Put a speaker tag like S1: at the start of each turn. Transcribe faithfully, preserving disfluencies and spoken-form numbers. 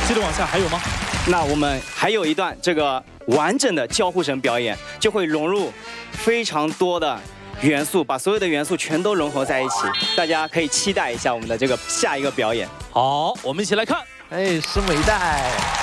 S1: 接着往下还有吗？
S2: 那我们还有一段这个完整的交互绳表演，就会融入非常多的元素，把所有的元素全都融合在一起。大家可以期待一下我们的这个下一个表演。
S1: 好，我们一起来看。
S3: 哎，拭目以待。